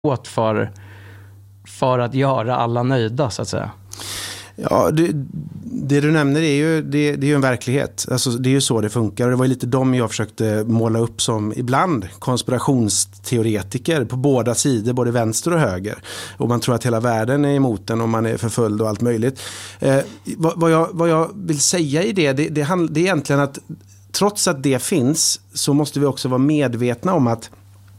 åt för att göra alla nöjda, så att säga? Ja, det du nämner är ju, det är ju en verklighet. Alltså, det är ju så det funkar. Och det var ju lite dem jag försökte måla upp som ibland konspirationsteoretiker på båda sidor, både vänster och höger. Och man tror att hela världen är emot den och man är förföljd och allt möjligt. Vad jag vill säga i det är egentligen att trots att det finns så måste vi också vara medvetna om att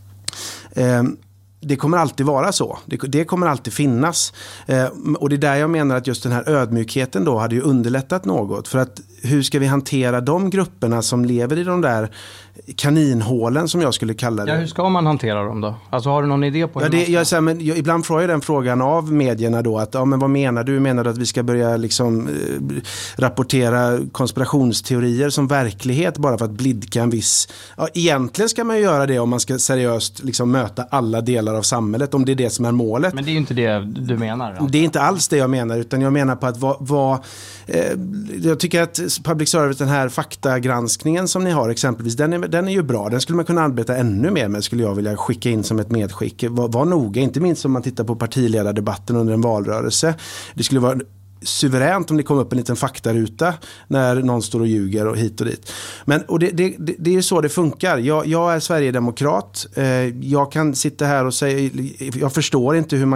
det kommer alltid vara så. Det kommer alltid finnas. Och det är där jag menar att just den här ödmjukheten då hade ju underlättat något. För att hur ska vi hantera de grupperna som lever i de där kaninhålen som jag skulle kalla det? Ja, hur ska man hantera dem då? Alltså har du någon idé på hur ibland får jag den frågan av medierna då att men vad menar du? Menar du att vi ska börja liksom rapportera konspirationsteorier som verklighet bara för att blidka en viss... Ja, egentligen ska man ju göra det om man ska seriöst liksom möta alla delar av samhället, om det är det som är målet. Men det är ju inte det du menar. Alltså. Det är inte alls det jag menar, utan jag menar på att jag tycker att public service, den här faktagranskningen som ni har exempelvis, den är ju bra. Den skulle man kunna arbeta ännu mer med, skulle jag vilja skicka in som ett medskick. Var noga, inte minst om man tittar på partiledardebatten under en valrörelse. Det skulle vara suveränt om det kom upp en liten faktaruta när någon står och ljuger och hit och dit. Men det är ju så det funkar. Jag är Sverigedemokrat. Jag kan sitta här och säga, jag förstår inte hur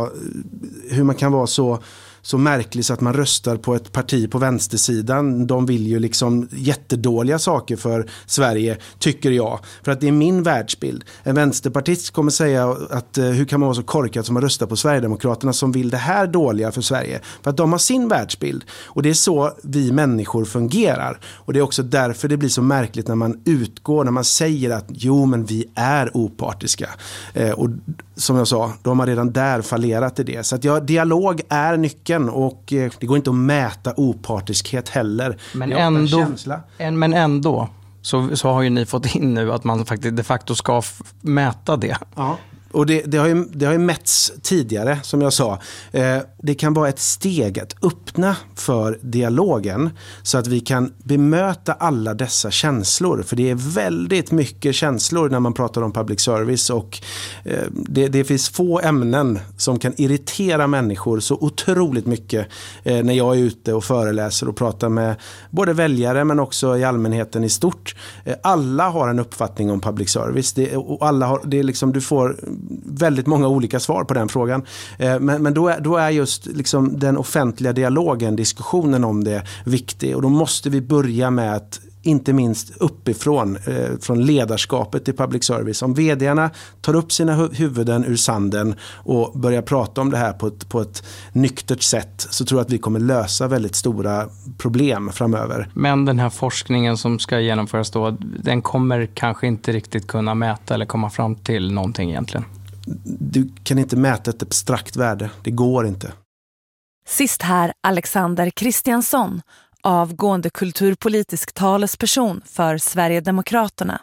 man kan vara så märkligt så att man röstar på ett parti på vänstersidan. De vill ju liksom jättedåliga saker för Sverige, tycker jag. För att det är min världsbild. En vänsterpartist kommer säga att hur kan man vara så korkad som att rösta på Sverigedemokraterna som vill det här dåliga för Sverige? För att de har sin världsbild. Och det är så vi människor fungerar. Och det är också därför det blir så märkligt när man utgår, när man säger att jo, men vi är opartiska. Och som jag sa, de har redan där fallerat i det. Så att dialog är nyckeln. Och det går inte att mäta opartiskhet heller. Men ändå så har ju ni fått in nu att man faktiskt de facto ska mäta det. Ja. Och det har ju mätts tidigare, som jag sa. Det kan vara ett steg att öppna för dialogen så att vi kan bemöta alla dessa känslor. För det är väldigt mycket känslor när man pratar om public service. Och det finns få ämnen som kan irritera människor så otroligt mycket när jag är ute och föreläser och pratar med både väljare men också i allmänheten i stort. Alla har en uppfattning om public service. Det är liksom, du får väldigt många olika svar på den frågan. Men då är just liksom den offentliga dialogen, diskussionen om det viktig. Och då måste vi börja med att inte minst uppifrån, från ledarskapet i public service. Om vdarna tar upp sina huvuden ur sanden och börjar prata om det här på ett nyktert sätt, så tror jag att vi kommer lösa väldigt stora problem framöver. Men den här forskningen som ska genomföras då, den kommer kanske inte riktigt kunna mäta eller komma fram till någonting egentligen. Du kan inte mäta ett abstrakt värde. Det går inte. Sist här Alexander Kristiansson, avgående kulturpolitisk talesperson för Sverigedemokraterna.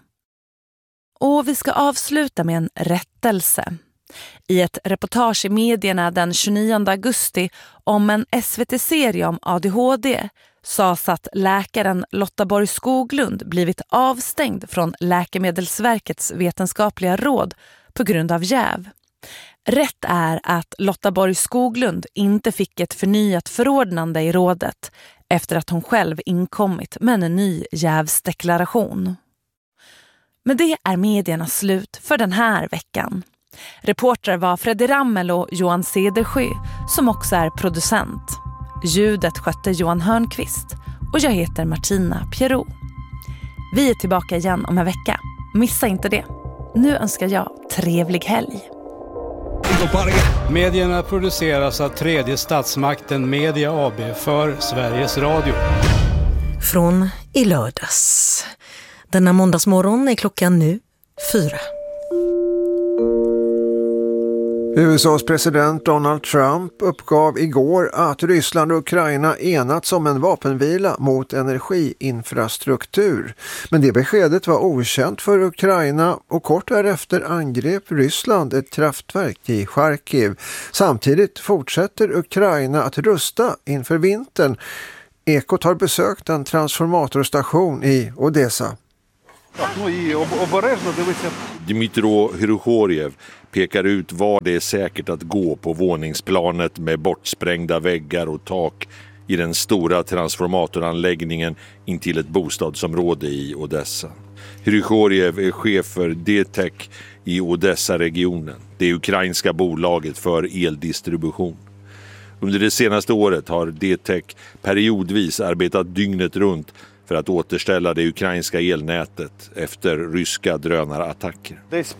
Och vi ska avsluta med en rättelse. I ett reportage i medierna den 29 augusti om en SVT-serie om ADHD sades att läkaren Lotta Borg Skoglund blivit avstängd från Läkemedelsverkets vetenskapliga råd på grund av jäv. Rätt är att Lotta Borg Skoglund inte fick ett förnyat förordnande i rådet efter att hon själv inkommit med en ny jävsdeklaration. Men det är mediernas slut för den här veckan. Reportrar var Freddy Rammel och Johan Cedersjö, som också är producent. Ljudet skötte Johan Hörnqvist och jag heter Martina Pierrot. Vi är tillbaka igen om en vecka. Missa inte det. Nu önskar jag trevlig helg. Medierna produceras av tredje statsmakten Media AB för Sveriges Radio. Från i lördags. Denna måndagsmorgon är klockan nu 4. USAs president Donald Trump uppgav igår att Ryssland och Ukraina enats om en vapenvila mot energiinfrastruktur. Men det beskedet var okänt för Ukraina och kort därefter angrep Ryssland ett kraftverk i Charkiv. Samtidigt fortsätter Ukraina att rusta inför vintern. Ekot har besökt en transformatorstation i Odessa. Dmytro Hrikhorev, pekar ut var det är säkert att gå på våningsplanet med bortsprängda väggar och tak i den stora transformatoranläggningen intill ett bostadsområde i Odessa. Hrychoriev är chef för DTEC i Odessa-regionen, det ukrainska bolaget för eldistribution. Under det senaste året har DTEC periodvis arbetat dygnet runt för att återställa det ukrainska elnätet efter ryska drönarattacker.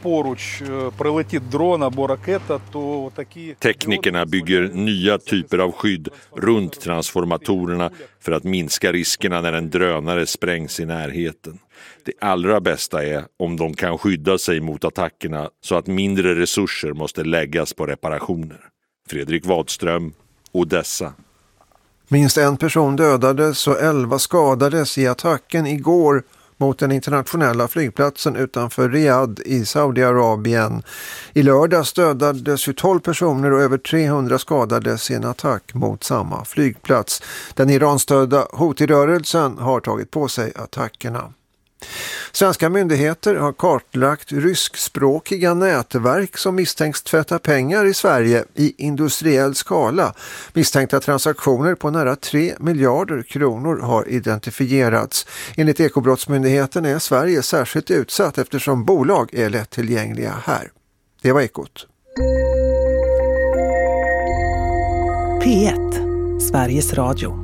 Teknikerna bygger nya typer av skydd runt transformatorerna för att minska riskerna när en drönare sprängs i närheten. Det allra bästa är om de kan skydda sig mot attackerna så att mindre resurser måste läggas på reparationer. Fredrik Wadström, Odessa. Minst en person dödades och 11 skadades i attacken igår mot den internationella flygplatsen utanför Riyadh i Saudiarabien. I lördags dödades 12 personer och över 300 skadades i en attack mot samma flygplats. Den iranstödda Houthi-rörelsen har tagit på sig attackerna. Svenska myndigheter har kartlagt ryskspråkiga nätverk som misstänks tvätta pengar i Sverige i industriell skala. Misstänkta transaktioner på nära 3 miljarder kronor har identifierats. Enligt Ekobrottsmyndigheten är Sverige särskilt utsatt eftersom bolag är lättillgängliga här. Det var Ekot. P1, Sveriges Radio.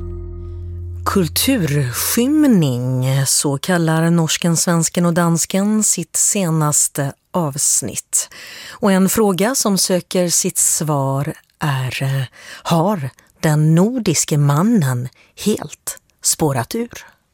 Kulturskymning, så kallar norsken, svensken och dansken sitt senaste avsnitt. Och en fråga som söker sitt svar är: har den nordiske mannen helt spårat ur?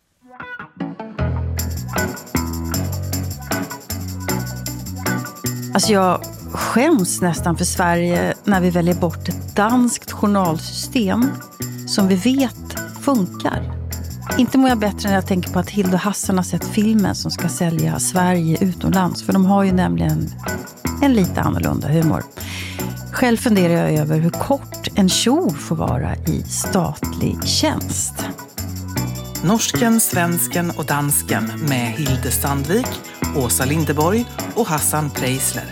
Alltså jag skäms nästan för Sverige när vi väljer bort ett danskt journalsystem som vi vet funkar. Inte mår jag bättre när jag tänker på att Hilde och Hassan har sett filmen som ska sälja Sverige utomlands. För de har ju nämligen en lite annorlunda humor. Själv funderar jag över hur kort en kjol får vara i statlig tjänst. Norsken, svensken och dansken med Hilde Sandvik, Åsa Lindeborg och Hassan Preisler.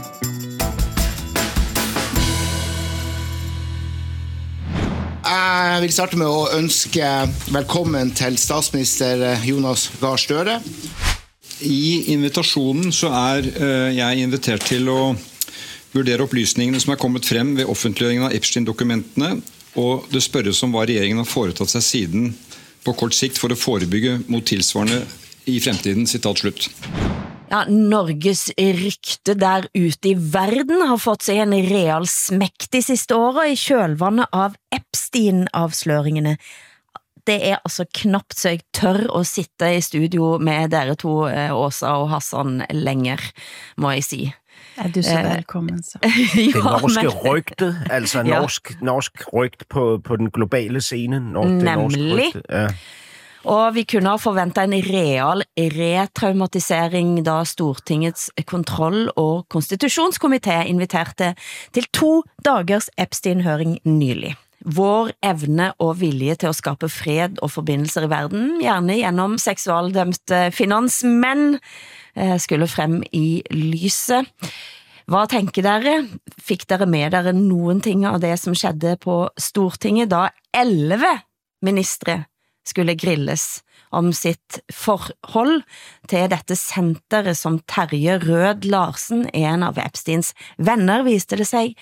Jeg vil starte med å ønske velkommen til statsminister Jonas Gahr Støre. I invitasjonen så jeg invitert til å vurdere opplysningene som kommet frem ved offentliggjøringen av Epstein-dokumentene, og det spørres om hva regjeringen har foretatt seg siden på kort sikt for å forebygge mot tilsvarende i fremtiden, sitat slutt. Ja, Norges rykte der ute i verden har fått seg en real smekk de siste årene i kjølvannet av Epstein-avsløringene. Det er altså knapt så jeg tør å sitte i studio med dere to, Åsa og Hassan, lenger, må jeg si. Er du så velkommen så? Det norske rygte, altså norsk rygt på den globale scene. Nemlig. Ja. Og vi kunne ha forventet en real retraumatisering da Stortingets kontroll- og konstitusjonskomité inviterte til 2 dagers Epstein-høring nylig. Vår evne og vilje til å skape fred og forbindelser i verden, gjerne gjennom seksualdømte finansmenn, skulle frem i lyset. Hva tenker dere? Fikk dere med dere noen ting av det som skjedde på Stortinget da 11 ministre skulle grilles om sitt forhold til dette senteret som Terje Rød Larsen, en av Epsteins venner, viste det seg,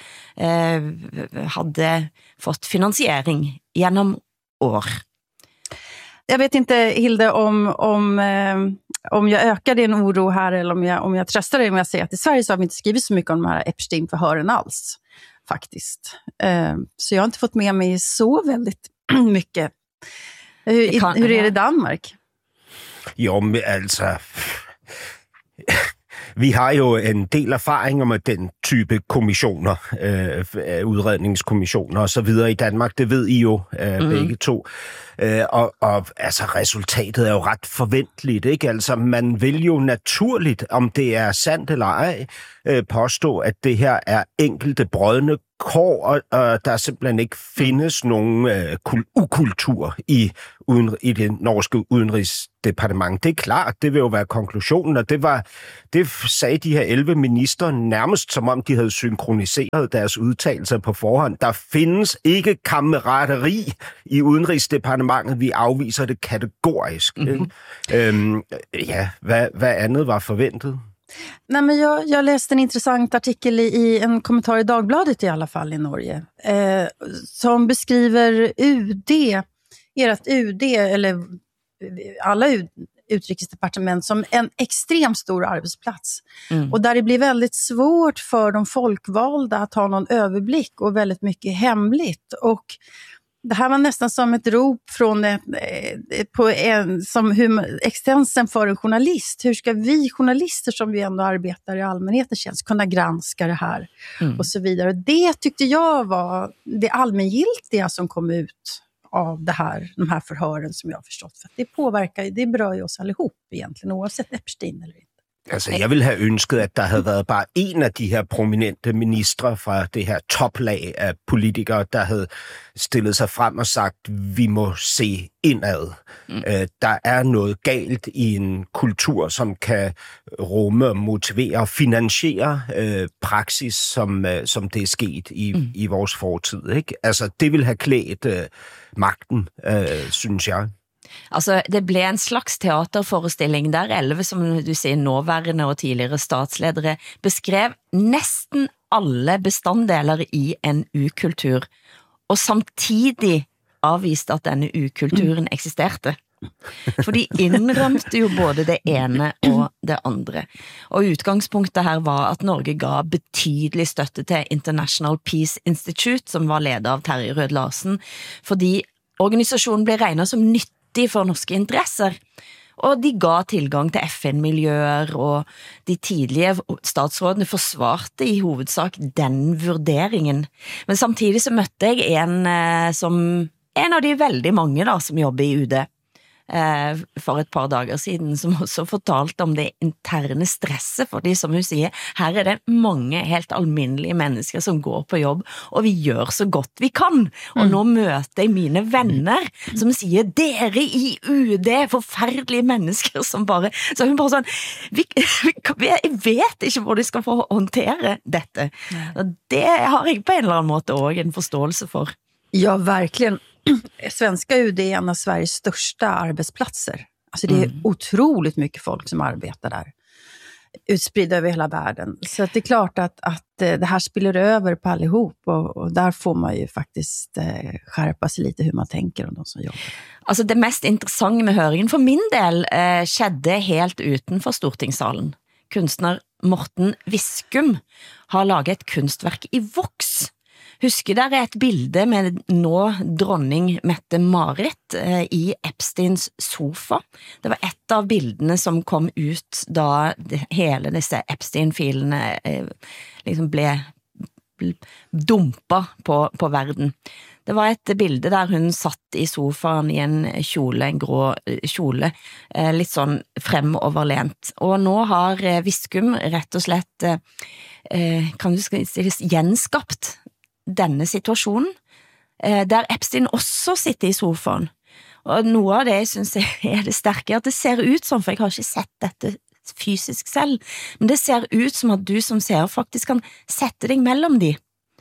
hade fått finansiering genom år. Jag vet inte, Hilde, om jag ökar din oro här eller om jag tröstar dig om jag säger att i Sverige så har vi inte skrivit så mycket om de här Epstein-förhören alls, faktiskt. Så jag har inte fått med mig så väldigt mycket. Hur är det i Danmark? Jo, men altså, vi har jo en del erfaringer med den type kommissioner, udredningskommissioner og så videre i Danmark. Det ved I jo begge to. Og altså, resultatet er jo ret forventeligt, ikke? Altså, man vil jo naturligt, om det er sandt eller ej, påstå, at det her er enkelte brodne kår, og der simpelthen ikke findes nogen ukultur i det norske udenrigsdepartement. Det er klart, det vil jo være konklusionen, og det sagde de her 11 minister nærmest som om de havde synkroniseret deres udtalelser på forhånd. Der findes ikke kammerateri i udenrigsdepartementet, vi afviser det kategorisk. Hvad andet var forventet? Nej, men jag läste en intressant artikel i en kommentar i Dagbladet i alla fall i Norge som beskriver ert UD eller alla utrikesdepartement som en extremt stor arbetsplats. Och där det blir väldigt svårt för de folkvalda att ha någon överblick och väldigt mycket hemligt. Och det här var nästan som ett rop från extensen för en journalist. Hur ska vi journalister som vi ändå arbetar i allmänhetens tjänst kunna granska det här och så vidare. Det tyckte jag var det allmängiltiga som kom ut av de här förhören som jag har förstått. För att det berör ju oss allihop egentligen, oavsett Epstein eller inte. Altså, jeg ville have ønsket, at der havde været bare en af de her prominente ministre fra det her toplag af politikere, der havde stillet sig frem og sagt, vi må se indad. Der er noget galt i en kultur, som kan rumme, motivere og finansiere praksis, som det er sket i vores fortid. Ikke? Altså, det ville have klædt magten, synes jeg. Altså, det ble en slags teaterforestilling der 11, som du sier, nåværende og tidligere statsledere beskrev næsten alle bestanddeler i en ukultur, og samtidig avviste at denne ukulturen eksisterte. For de indrømte jo både det ene og det andre. Og utgangspunktet her var at Norge ga betydelig støtte til International Peace Institute, som var ledet av Terje Rød Larsen, fordi organisasjonen ble regnet som nyttig for norske interesser, og de ga tilgang til FN-miljøer, og de tidlige statsrådene forsvarte i hovedsak den vurderingen. Men samtidig så møtte jeg en av de veldig mange da, som jobber i UD, for et par dager siden, som også fortalte om det interne stresset, fordi som hun sier, her er det mange helt alminnelige mennesker som går på jobb, og vi gjør så godt vi kan. Og nå møter jeg mine venner som sier, dere i UD, forferdelige mennesker som bare, så hun bare sånn, jeg vet ikke hvor de skal få håndtere dette. Og det har jeg på en eller annen måte også en forståelse for. Ja, verkligen. Svenska UD är en av Sveriges största arbetsplatser. Alltså det är otroligt mycket folk som arbetar där. Utspridda över hela världen. Så att det är klart att det här spiller över på allihop. Och där får man ju faktiskt skärpa sig lite hur man tänker om de som jobbar. Altså det mest interessante med høringen for min del skjedde helt utenfor Stortingssalen. Kunstner Morten Viskum har laget et kunstverk i voks. Husker dere et bilde med nå dronning Mette-Marit i Epsteins sofa? Det var et av bildene som kom ut da hele disse Epstein-filene liksom ble dumpa på verden. Det var et bilde der hun satt i sofaen i en kjole, en grå kjole, litt sånn fremoverlent. Og nå har Viskum rett og slett, kan du si, gjenskapt denne situasjonen, der Epstein også sitter i sofaen. Og noe av det jeg synes er det sterke, at det ser ut som, for jeg har ikke sett dette fysisk selv, men det ser ut som at du som ser faktisk kan sette deg mellom de.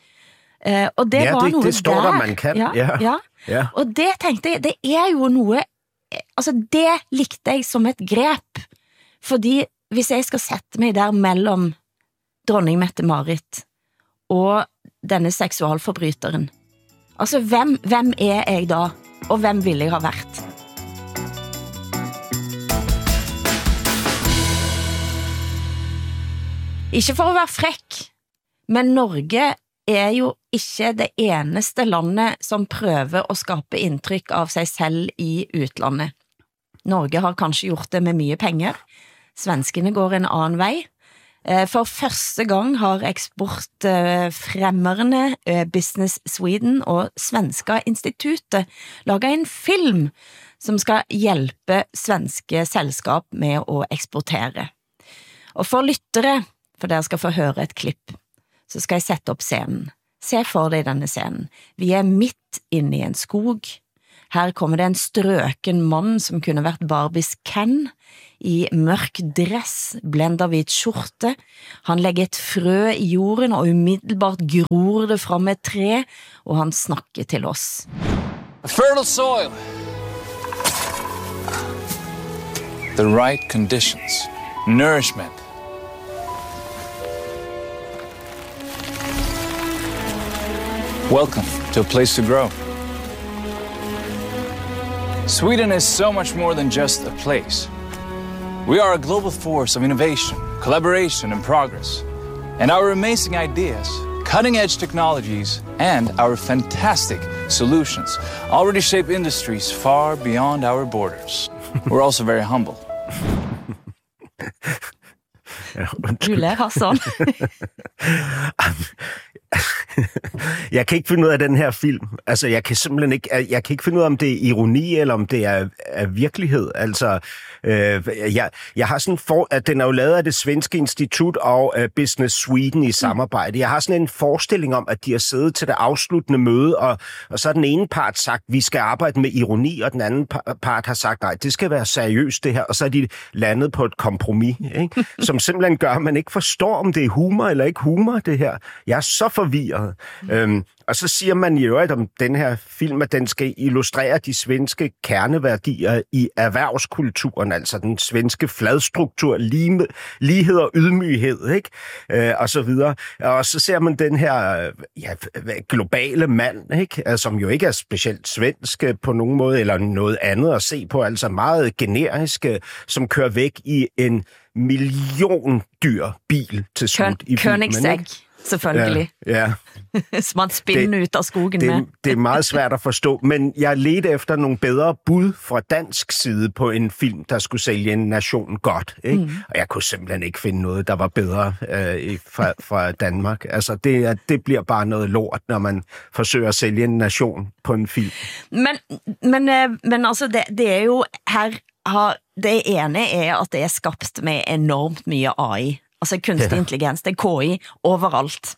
Og det var noe det står der man kan. Ja. Og det tenkte jeg, det er jo noe, altså det likte jeg som et grep, fordi hvis jeg skal sette meg der mellom dronning Mette-Marit og denne seksualforbryteren. Altså, hvem er jeg da? Og hvem vil jeg ha vært? Ikke for å være frekk, men Norge er jo ikke det eneste landet som prøver å skape inntrykk av seg selv i utlandet. Norge har kanskje gjort det med mye penger. Svenskene går en annen vei. For første gang har eksportfremmerne Business Sweden og Svenska Institutet laget en film som skal hjelpe svenske selskap med å eksportere. Og for lyttere, for dere skal få høre et klipp, så skal jeg sette opp scenen. Se for dig denne scenen. Vi er midt inne i en skog. Her kommer det en strøken mann som kunne vært Barbies Ken, i mørk dress, blenderhvit skjorte. Han legger et frø i jorden, og umiddelbart gror det frem et tre, og han snakker til oss. A fertile soil. The right conditions. Nourishment. Welcome to a place to grow. Sweden is so much more than just a place. We are a global force of innovation, collaboration, and progress. And our amazing ideas, cutting-edge technologies, and our fantastic solutions already shape industries far beyond our borders. We're also very humble. Du ler, Hassan. Jeg kan ikke finde ud af den her film. Altså, jeg kan simpelthen ikke, jeg kan ikke finde ud af, om det er ironi, eller om det er virkelighed. Altså, jeg har sådan at den er jo lavet af det svenske institut og Business Sweden i samarbejde. Jeg har sådan en forestilling om, at de har siddet til det afsluttende møde, og så har den ene part sagt, vi skal arbejde med ironi, og den anden part har sagt, nej, det skal være seriøst det her, og så er de landet på et kompromis, ikke? Som simpelthen gør, at man ikke forstår, om det er humor eller ikke humor, det her. Jeg er så forvirret. Og så siger man i øvrigt om den her film, at den skal illustrere de svenske kerneværdier i erhvervskulturen, altså den svenske fladstruktur, lighed og ydmyghed, ikke? Og så videre. Og så ser man den her globale mand, ikke? Som jo ikke er specielt svensk på nogen måde, eller noget andet at se på, altså meget generisk, som kører væk i en milliondyr bil til slut i filmen. Königsegg. Selvfølgelig. Ja. Som man spinner ud af skogen med. Det er meget svært at forstå, men jeg ledte efter nogle bedre bud fra dansk side på en film, der skulle sælge en nation godt. Ikke? Og jeg kunne simpelthen ikke finde noget, der var bedre fra Danmark. Altså, det bliver bare noget lort, når man forsøger at sælge en nation på en film. Men altså, det er jo her... Det ene er, at det er skabt med enormt mye AI. Altså kunstig intelligens, det er KI overalt.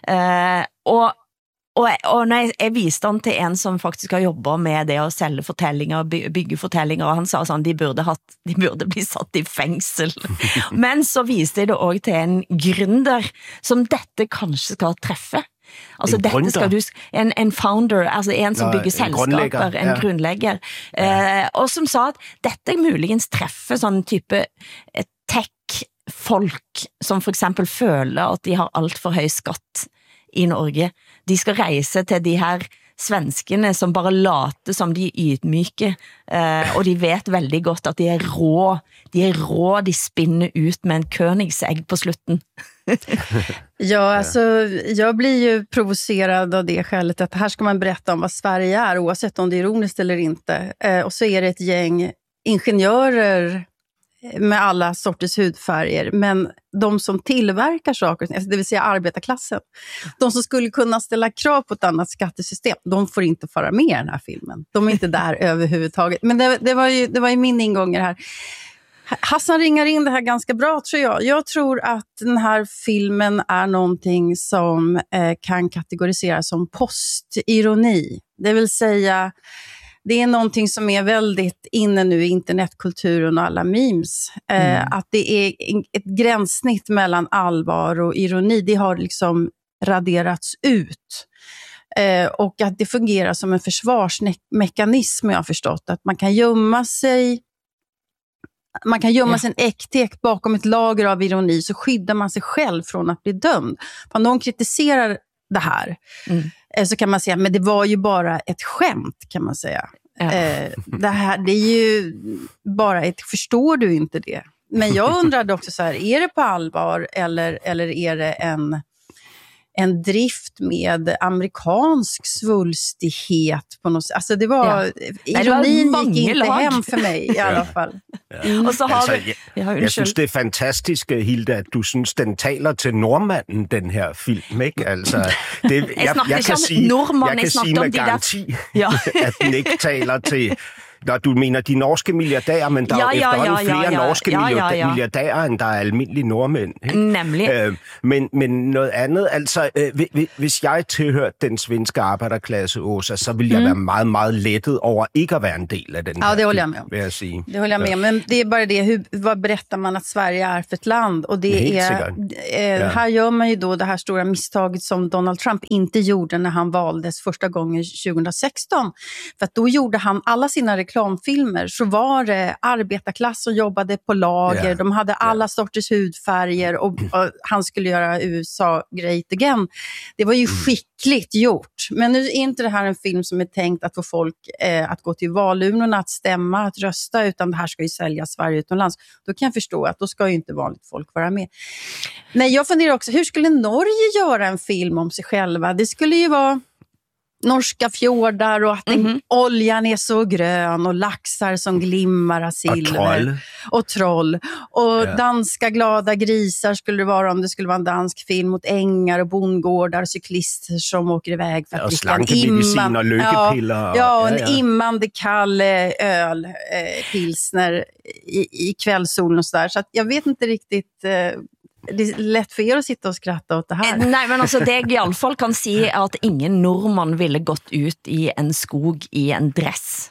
Og når jeg viste han til en som faktisk har jobbet med det at sælge fortællinger, bygge fortællinger, og han sa sådan, de burde bli satt i fengsel. Men så viste jeg det også til en gründer, som dette kanskje skal træffe. Altså dette skal du en founder, altså en som bygger selskaper, en grundlægger, og som sa at dette muligens træffe sådan type tech-folk som for eksempel føler at de har alt for høj skatt i Norge. De skal rejse til de her svenskene som bare later som de er ydmyke, og de vet veldig godt at de er rå, de spinner ut med en Königsegg på slutten. Ja, alltså jag blir ju provocerad av det skälet att här ska man berätta om vad Sverige är, oavsett om det är ironiskt eller inte. Och så är det ett gäng ingenjörer med alla sorters hudfärger, men de som tillverkar saker, det vill säga arbetarklassen, de som skulle kunna ställa krav på ett annat skattesystem, de får inte fara med i den här filmen. De är inte där överhuvudtaget. Men det var ju min ingång här. Hassan ringar in det här ganska bra, tror jag. Jag tror att den här filmen är någonting som kan kategoriseras som postironi. Det vill säga, det är någonting som är väldigt inne nu i internetkulturen och alla memes. Att det är ett gränssnitt mellan allvar och ironi, det har liksom raderats ut. Och att det fungerar som en försvarsmekanism, jag har förstått. Att man kan gömma sig sin äktek bakom ett lager av ironi, så skyddar man sig själv från att bli dömd. Om någon kritiserar det här, så kan man säga, men det var ju bara ett skämt, kan man säga. Det här, det är ju bara ett, förstår du inte det? Men jag undrade också så här, är det på allvar eller är det en drift med amerikansk svulstighet på något sätt? Alltså det var, ironin gick inte hem för mig i alla fall. Og så har jeg synes, det er fantastisk, Hilde, at du synes, den taler til nordmanden, den her film, ikke? Altså, jeg kan sige med garanti, at den ikke taler til Du mener de norske milliardærer, men der er efterhånden flere norske milliardærer, end der er almindelige nordmænd. Ikke? Nemlig. Men noget andet, altså, hvis jeg tilhørte den svenske arbejderklasse, Åsa, så ville jeg være meget, meget lettet over ikke at være en del af den her. Det håller jag med om. Vil jeg sige. Det håller jag med om. Men det är bara det, vad berättar man att Sverige är för ett land? Och det här gör man ju då det här stora misstaget som Donald Trump inte gjorde när han valdes första gången 2016. För att då gjorde han alla sina reklamfilmer, så var det arbetarklass som jobbade på lager. De hade alla sorters hudfärger och han skulle göra USA great again. Det var ju skickligt gjort. Men nu är inte det här en film som är tänkt att få folk att gå till valurnorna, att stämma, att rösta, utan det här ska ju sälja Sverige utomlands. Då kan jag förstå att då ska ju inte vanligt folk vara med. Nej, jag funderar också, hur skulle Norge göra en film om sig själva? Det skulle ju vara norska fjordar och att oljan är så grön och laxar som glimmar av silver. Och troll. Och danska glada grisar skulle det vara om det skulle vara en dansk film mot ängar och bondgårdar, cyklister som åker iväg för att dricka en medicin och lyckepiller. Och en immande kall öl, pilsner i kvällssolen och sådär. Så att jag vet inte riktigt... Det är lätt för er att sitta och skratta åt det här. Nej, men altså, det jeg i alle fall kan si er at ingen nordmann ville gått ut i en skog i en dress.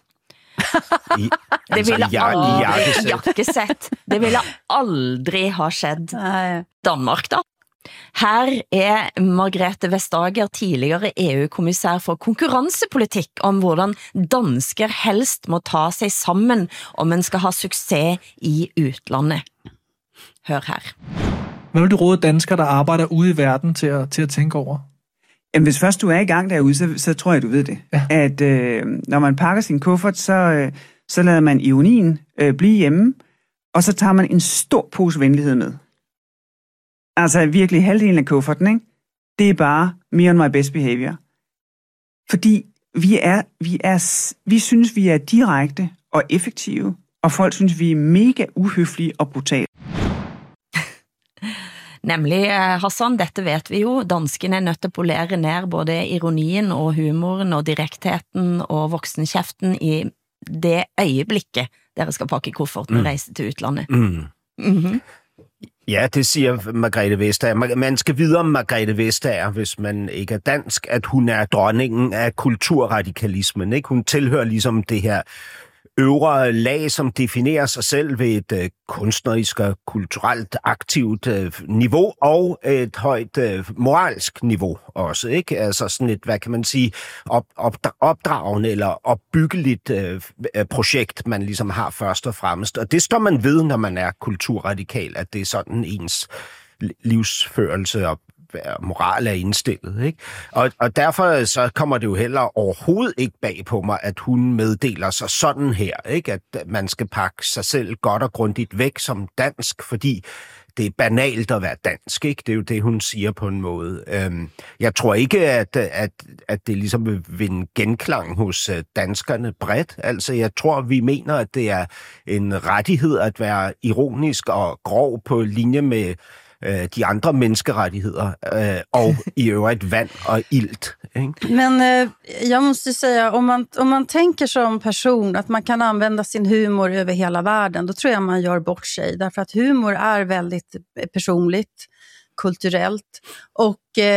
Det ville aldri jakkesett. Det ville aldri ha skjedd. Danmark da. Her er Margrethe Vestager, tidligere EU-kommissær for konkurrencepolitikk, om hvordan dansker helst må ta sig sammen om en skal ha succes i utlandet. Hør her. Hvad vil du råde danskere, der arbejder ude i verden til at tænke over? Jamen, hvis først du er i gang derude, så tror jeg, du ved det. Ja. At når man pakker sin kuffert, så lader man ironien blive hjemme, og så tager man en stor pose venlighed med. Altså virkelig halvdelen af kufferten, ikke? Det er bare me on my best behavior. Fordi vi synes, vi er direkte og effektive, og folk synes, vi er mega uhøflige og brutale. Nemlig, Hassan, dette vet vi jo. Danskene er nødt til at polere ned både ironien og humoren og direktheten og voksenkjeften i det øjeblikket, dere skal pakke kufferten og rejse til utlandet. Ja, det siger Margrethe Vestager. Man skal vide om Margrethe Vestager, hvis man ikke er dansk, at hun er dronningen af kulturradikalismen. Ikke? Hun tilhører ligesom det her øvre lag, som definerer sig selv ved et kunstnerisk og kulturelt aktivt niveau og et højt moralsk niveau også, ikke? Altså sådan et, hvad kan man sige, opdragende eller opbyggeligt projekt, man ligesom har først og fremmest. Og det står man ved, når man er kulturradikal, at det er sådan ens livsførelse og moral er indstillet, ikke? Og derfor så kommer det jo heller overhovedet ikke bag på mig, at hun meddeler sig sådan her, ikke? At man skal pakke sig selv godt og grundigt væk som dansk, fordi det er banalt at være dansk, ikke? Det er jo det, hun siger på en måde. Jeg tror ikke, at det ligesom vil vinde genklang hos danskerne bredt. Altså, jeg tror, vi mener, at det er en rettighed at være ironisk og grov på linje med de andre menneskerettigheder och i övrigt vand och ilt. Men jag måste säga, om man tänker som person att man kan använda sin humor över hela världen, då tror jag man gör bort sig. Därför att humor är väldigt personligt, kulturellt, och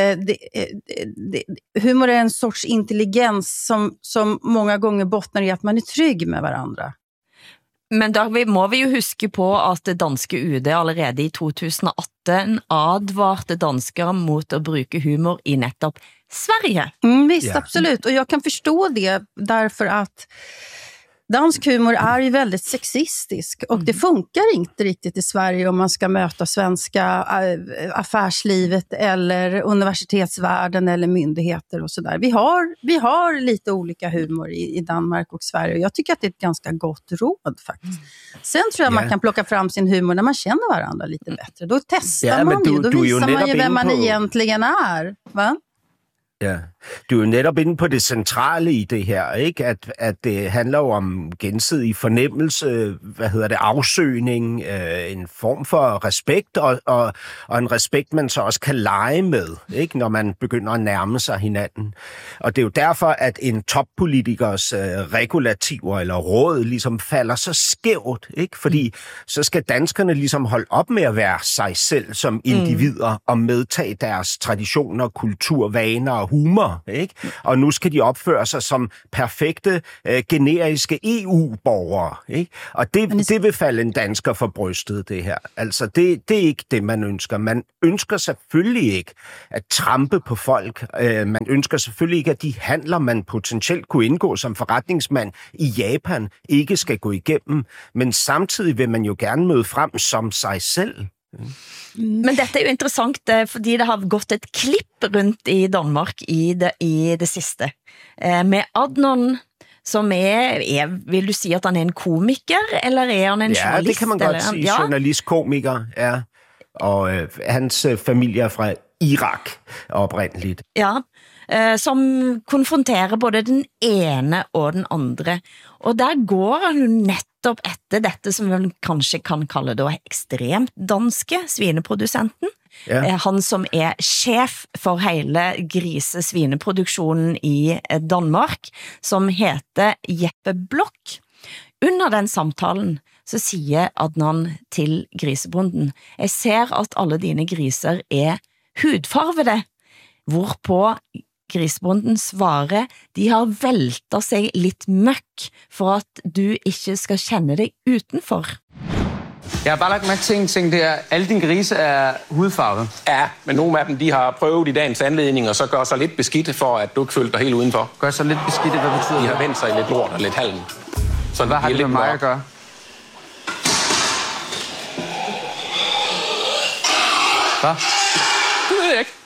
humor är en sorts intelligens som många gånger bottnar i att man är trygg med varandra. Men da må vi jo huske på at det danske UD allerede i 2018 advarte danskere mot at bruke humor i nettopp Sverige. Visst, absolut. Och jag kan förstå det därför att dansk humor är ju väldigt sexistisk och det funkar inte riktigt i Sverige om man ska möta svenska affärslivet eller universitetsvärlden eller myndigheter och sådär. Vi har lite olika humor i Danmark och Sverige och jag tycker att det är ett ganska gott råd faktiskt. Sen tror jag man kan plocka fram sin humor när man känner varandra lite bättre. Då testar man ju, då visar man ju vem man egentligen är, va? Ja, du er jo netop inde på det centrale i det her, ikke? At det handler jo om gensidig fornemmelse, afsøgning, en form for respekt, og en respekt, man så også kan lege med, ikke? Når man begynder at nærme sig hinanden. Og det er jo derfor, at en toppolitikers regulativer eller råd ligesom falder så skævt, ikke? Fordi så skal danskerne ligesom holde op med at være sig selv som individer og medtage deres traditioner, kultur, vaner og humor, ikke? Og nu skal de opføre sig som perfekte, generiske EU-borgere, ikke? Og det vil falde en dansker for brystet, det her. Altså, det er ikke det, man ønsker. Man ønsker selvfølgelig ikke at trampe på folk. Man ønsker selvfølgelig ikke, at de handler, man potentielt kunne indgå som forretningsmand i Japan, ikke skal gå igennem. Men samtidig vil man jo gerne møde frem som sig selv. Men dette er jo interessant, fordi det har gått et klipp rundt i Danmark i det sidste. Med Adnan, som vil du si at han en komiker, eller han en journalist? Ja, det kan man godt sige. Journalist-komiker, ja. Og hans familie er fra Irak oprindeligt. Ja, som konfronterer både den ene og den andre. Og der går han jo nettopp etter dette som vi kanskje kan kalle det ekstremt danske svineprodusenten. Ja. Han som chef for hele grisesvineproduksjonen i Danmark, som heter Jeppe Blok. Under den samtalen så sier Adnan til grisebonden: «Jeg ser at alle dine griser hudfarvede», hvorpå grisebonden svarer: «De har veltet sig lidt møkk for at du ikke skal kende dig utenfor». Jeg har bare lagt mærke til en ting, det alle dine grise hudfarvet. Ja, men nogle af dem, de har prøvet i dagens anledning, og så gør sig lidt beskidt for, at du ikke føler dig helt udenfor. Gør sig lidt beskidt, hvad betyder det? De har vendt sig i lidt lort og lidt halm. Så hvad har det med mig at gøre? Hvad? Det ved jeg ikke.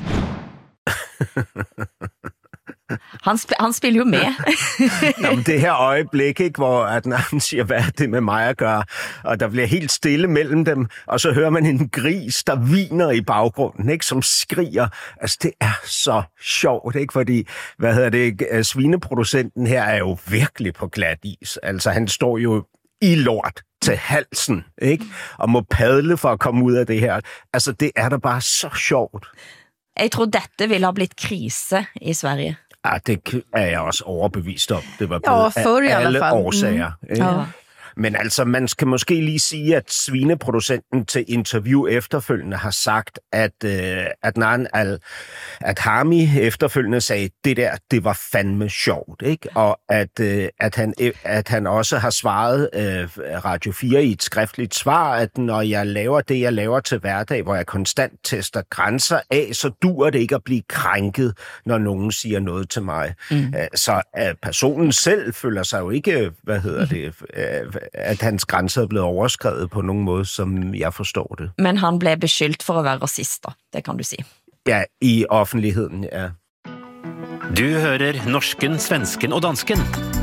Han spiller jo med. Nå, men det her øjeblik, ikke, hvor han siger, hvad er det med mig at gøre? Og der bliver helt stille mellem dem, og så hører man en gris, der hviner i baggrunden, ikke, som skriger. Altså, det er så sjovt, ikke? Fordi, svineproducenten her er jo virkelig på glat is. Altså, han står jo i lort til halsen, ikke? Og må padle for at komme ud af det her. Altså, det er da bare så sjovt. Jeg tror, dette ville have blitt krise i Sverige. Ja, det er jeg også overbevist om. Det var blevet af alle årsager. Ja. Men altså, man skal måske lige sige, at svineproducenten til interview efterfølgende har sagt, at Adnan al-Adhami efterfølgende sagde, det var fandme sjovt, ikke? Og at han også har svaret Radio 4 i et skriftligt svar, at når jeg laver det, jeg laver til hverdag, hvor jeg konstant tester grænser af, så duer det ikke at blive krænket, når nogen siger noget til mig. Så personen selv føler sig jo ikke, at hans grænser er blevet overskrevet på nogen måde, som jeg forstår det. Men han blev beskyldt for at være racist, det kan du sige. Ja, i offentligheden, ja. Du hører norsken, svensken og dansken.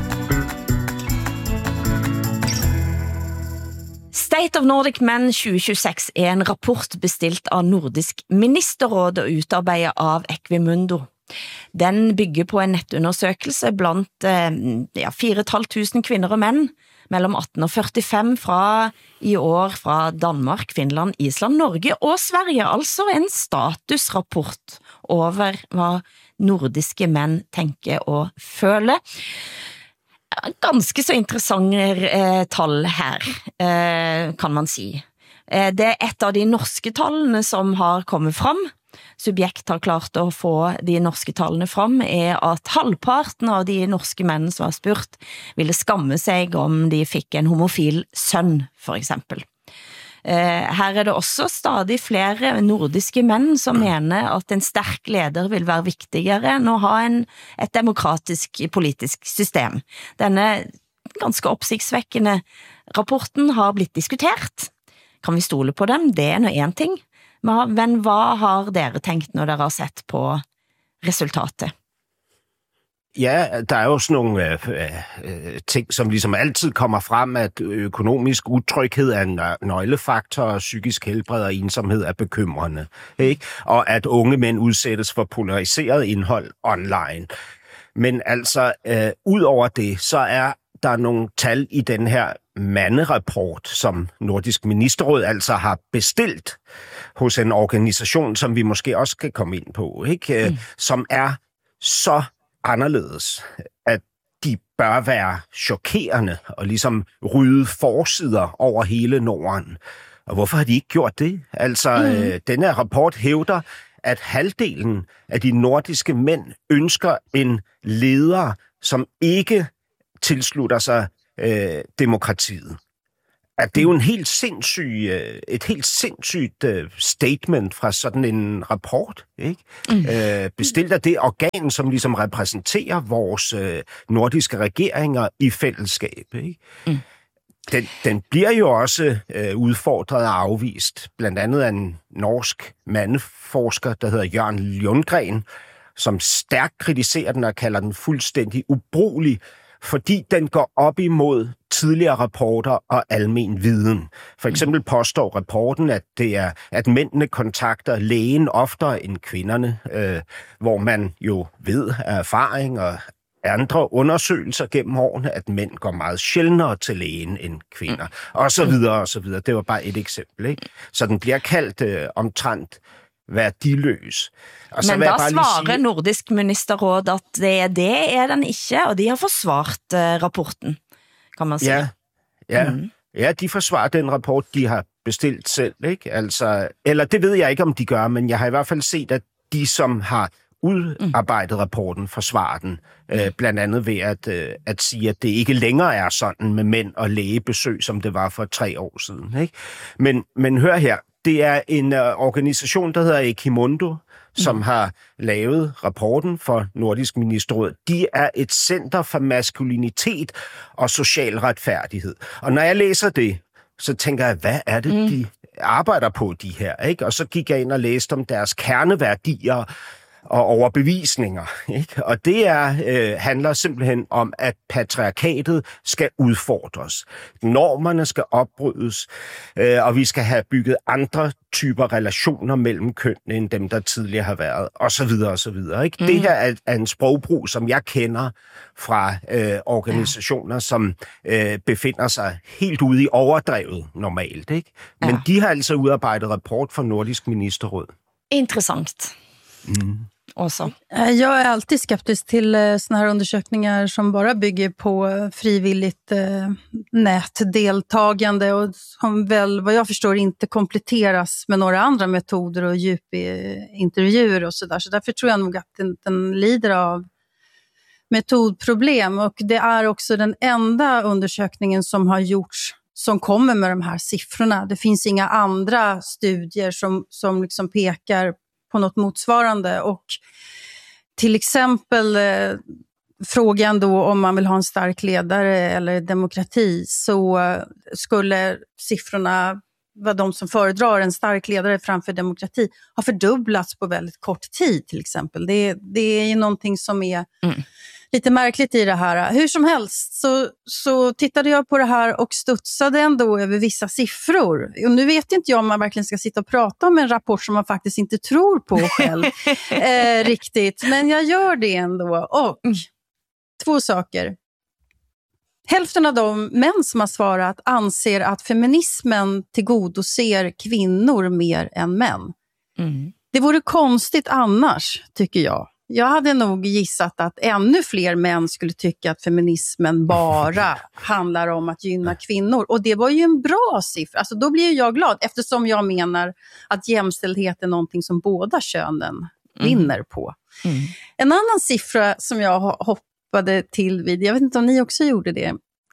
State of Nordic Men 2026 en rapport bestilt av Nordisk Ministerråd og utarbeidet av Equimundo. Den bygger på en nettundersøkelse blandt 4.500 kvinder og mænd mellem 18 og 45 i år fra Danmark, Finland, Island, Norge og Sverige. Altså en statusrapport over hvad nordiske mænd tænker og føler. Ganske så interessante tal her, kan man sige. Det er et av de norske tallene som har kommet frem. Subjekt har klart at få de norske tallene frem, at halvparten av de norske mænd som har spurt ville skamme sig om de fik en homofil søn, for eksempel. Her det også stadig flere nordiske mænd som mener at en stærk leder vil være vigtigere end at ha et demokratisk politisk system. Denne ganske opsigtsvækkende rapporten har blitt diskutert. Kan vi stole på dem? Det er en ting. Men hvad har dere tænkt, når dere har sett på resultatet? Ja, der er jo sådan nogle ting, som ligesom altid kommer frem, at økonomisk utryghed er en nøglefaktor, og psykisk helbred og ensomhed er bekymrende. Ikke? Og at unge mænd udsættes for polariseret indhold online. Men altså, ud over det, så er der nogle tal i den her manderapport, som Nordisk Ministerråd altså har bestilt hos en organisation, som vi måske også skal komme ind på, ikke? Som er så anderledes, at de bør være chokerende og ligesom rydde forsider over hele Norden. Og hvorfor har de ikke gjort det? Altså, den her rapport hævder, at halvdelen af de nordiske mænd ønsker en leder, som ikke tilslutter sig demokratiet. At det er jo et helt sindssygt statement fra sådan en rapport, ikke? Bestilt af det organ, som ligesom repræsenterer vores nordiske regeringer i fællesskab, ikke? Den bliver jo også udfordret og afvist, blandt andet af en norsk mandeforsker, der hedder Jørgen Lundgren, som stærkt kritiserer den og kalder den fuldstændig ubrugelig, fordi den går op imod tidligere rapporter og almen viden. For eksempel påstår rapporten, at det er, at mændene kontakter lægen oftere end kvinderne, hvor man jo ved af erfaring og andre undersøgelser gennem årene, at mænd går meget sjældnere til lægen end kvinder, og så videre, og så videre. Det var bare et eksempel, ikke? Så den bliver kaldt omtrent værdiløs. Og så men da svarer Nordisk Ministerråd, at det er den ikke, og de har forsvart rapporten, kan man sige. Ja, de forsvarer den rapport, de har bestilt selv, ikke? Altså, eller det ved jeg ikke, om de gør, men jeg har i hvert fald set, at de, som har udarbejdet rapporten, forsvarer den. Blandt andet ved at sige, at det ikke længere er sådan med mænd og lægebesøg, som det var for 3 år siden, ikke? Men hør her, det er en organisation, der hedder Equimundo, som har lavet rapporten for Nordisk Ministerråd. De er et center for maskulinitet og social retfærdighed. Og når jeg læser det, så tænker jeg, hvad er det, de arbejder på, de her, ikke? Og så gik jeg ind og læste om deres kerneværdier og overbevisninger, ikke? Og det handler simpelthen om, at patriarkatet skal udfordres. Normerne skal opbrydes, og vi skal have bygget andre typer relationer mellem kønnene, end dem, der tidligere har været, og så videre, og så videre, ikke? Det her er en sprogbrug, som jeg kender fra organisationer, som befinder sig helt ude i overdrevet normalt, ikke? Men de har altså udarbejdet rapport for Nordisk Ministerråd. Intressant. Också. Jag är alltid skeptisk till såna här undersökningar som bara bygger på frivilligt nätdeltagande och som väl vad jag förstår inte kompletteras med några andra metoder och djupintervjuer och sådär. Så därför tror jag nog att den lider av metodproblem, och det är också den enda undersökningen som har gjorts som kommer med de här siffrorna. Det finns inga andra studier som liksom pekar på något motsvarande, och till exempel frågan då om man vill ha en stark ledare eller demokrati, så skulle siffrorna vad de som föredrar en stark ledare framför demokrati har fördubblats på väldigt kort tid till exempel. Det är ju någonting som är lite märkligt i det här. Hur som helst så tittade jag på det här och studsade ändå över vissa siffror. Och nu vet inte jag om man verkligen ska sitta och prata om en rapport som man faktiskt inte tror på själv riktigt. Men jag gör det ändå. Och 2 saker. Hälften av de män som har svarat anser att feminismen tillgodoser kvinnor mer än män. Det vore konstigt annars, tycker jag. Jag hade nog gissat att ännu fler män skulle tycka att feminismen bara handlar om att gynna kvinnor. Och det var ju en bra siffra. Alltså då blir jag glad, eftersom jag menar att jämställdhet är någonting som båda könen vinner på. En annan siffra som jag hoppade till vid, jag vet inte om ni också gjorde det.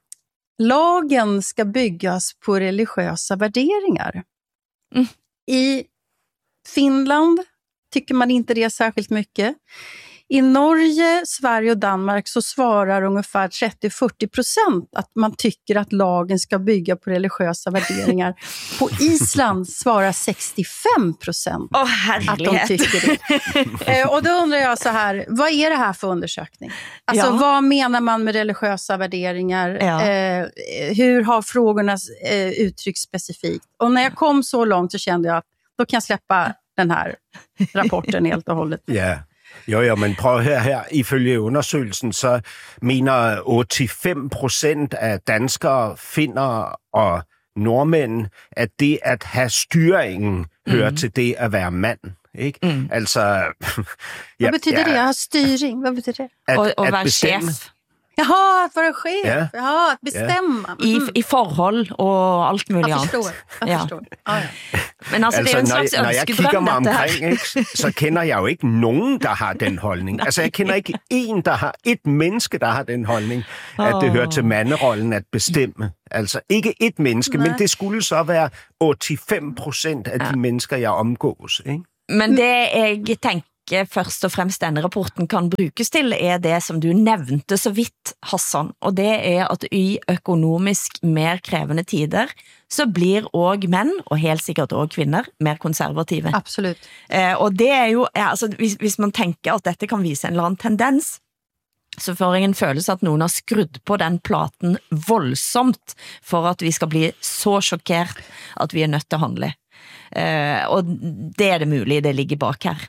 Lagen ska byggas på religiösa värderingar. I Finland tycker man inte det särskilt mycket. I Norge, Sverige och Danmark så svarar ungefär 30-40% att man tycker att lagen ska bygga på religiösa värderingar. På Island svarar 65% att de tycker det. Och då undrar jag så här, vad är det här för undersökning? Alltså vad menar man med religiösa värderingar? Hur har frågorna uttryckt specifikt? Och när jag kom så långt så kände jag att då kan jag släppa den här rapporten helt och hållet. Ja. Jo, men prøv at høre her. Ifølge undersøgelsen, så mener 85% af danskere, finner og nordmænd, at det at have styringen hører til det at være mand. Ikke? Altså, vad betyder det? Att ha styring? Vad betyder det? Och vara chef. Jaha, att vara chef. Ja, att bestämma. I forhold og alt muligt jag andet. förstår. Ja. Men altså, det er jo en slags når jeg kigger mig ønskedrøm, omkring, ikke, så kender jeg jo ikke nogen, der har den holdning. Altså, jeg kender ikke et menneske, der har den holdning, at det hører til manderollen at bestemme. Altså, ikke et menneske, men det skulle så være 85% af de mennesker, jeg omgås. Ikke? Men det jeg tenker først og fremst denne rapporten kan brukes til, er det som du nevnte så vidt, Hassan, og det er at i økonomisk mer krevende tider, så blir også menn, og helt sikkert også kvinner, mer konservative. Absolut. Og det er jo, altså, hvis man tenker at dette kan vise en eller annen tendens, så får jeg en følelse at noen har skrudd på den platen voldsomt for at vi skal bli så sjokkert at vi er nødt til å handle. Og det er det mulig, det ligger bak her.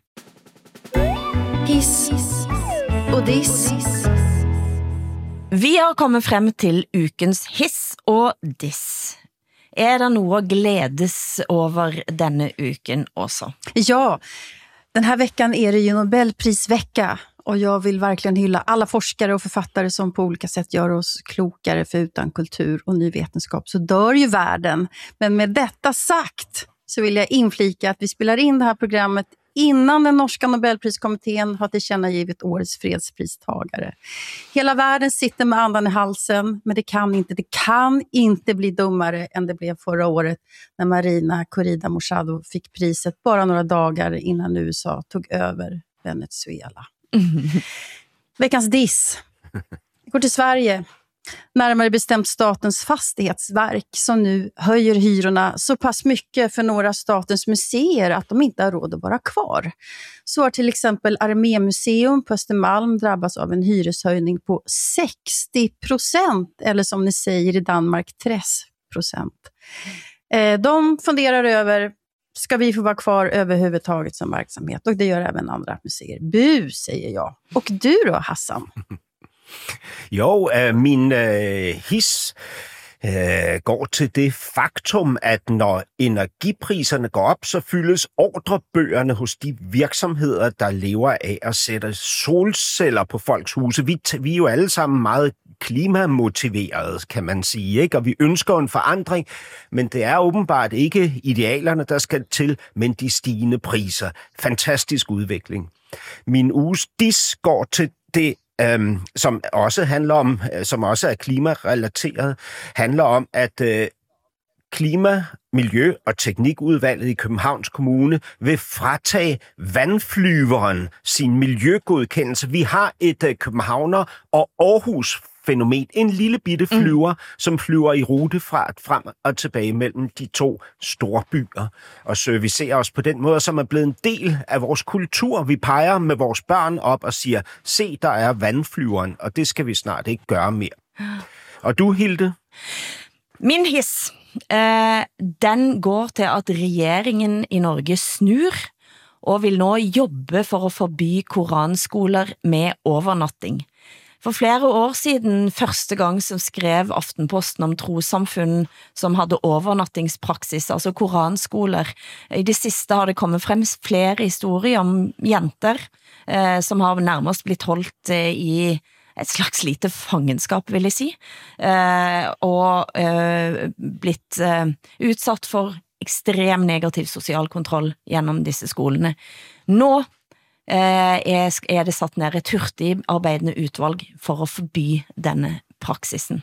Hiss og diss. Vi har kommet frem til ukens hiss og diss. Er det noe å gledes over denne uken også? Ja, den här veckan är det ju Nobelprisvecka. Och jag vill verkligen hylla alla forskare och författare som på olika sätt gör oss klokare, för utan kultur och ny vetenskap så dör ju världen. Men med detta sagt så vill jag inflika att vi spelar in det här programmet innan den norska Nobelpriskommittén har tillkännagivit årets fredspristagare. Hela världen sitter med andan i halsen, men det kan inte bli dummare än det blev förra året när Marina Corrida-Machado fick priset bara några dagar innan USA tog över Venezuela. Veckans diss. Vi går till Sverige. Närmare bestämt Statens fastighetsverk som nu höjer hyrorna så pass mycket för några statens museer att de inte har råd att vara kvar. Så har till exempel Armémuseum på Östermalm drabbats av en hyreshöjning på 60%, eller som ni säger i Danmark 30%. De funderar över, ska vi få vara kvar överhuvudtaget som verksamhet? Och det gör även andra museer. Bu, säger jag. Och du då, Hassan? Jo, min hiss går til det faktum, at når energipriserne går op, så fyldes ordrebøgerne hos de virksomheder, der lever af at sætte solceller på folks huse. Vi er jo alle sammen meget klimamotiverede, kan man sige, ikke? Og vi ønsker en forandring, men det er åbenbart ikke idealerne, der skal til, men de stigende priser. Fantastisk udvikling. Min uges diss går til det, som også handler om, som også er klimarelateret, handler om, at Klima-, Miljø- og Teknikudvalget i Københavns Kommune vil fratage vandflyveren sin miljøgodkendelse. Vi har et københavner- og Aarhus-fænomen, en lille bitte flyver, som flyver i rutefart frem og tilbage mellem de to store byer og servicerer os på den måde, som er blevet en del af vores kultur. Vi peger med vores børn op og siger, se, der er vandflyveren, og det skal vi snart ikke gøre mere. Og du, Hilde? Min hiss, den går til at regeringen i Norge snur og vil nå jobbe for at forby koranskoler med overnatting. For flere år siden, første gang som skrev Aftenposten om trossamfunn som hadde overnattingspraksis, altså koranskoler. I det siste har det kommet frem flere historier om jenter som har nærmest blitt holdt i et slags lite fangenskap, vil jeg si, og blitt utsatt for ekstrem negativ social kontroll gjennom disse skolene. Nå er det satt ned et hurtig arbeidende utvalg for å forby denne praksisen.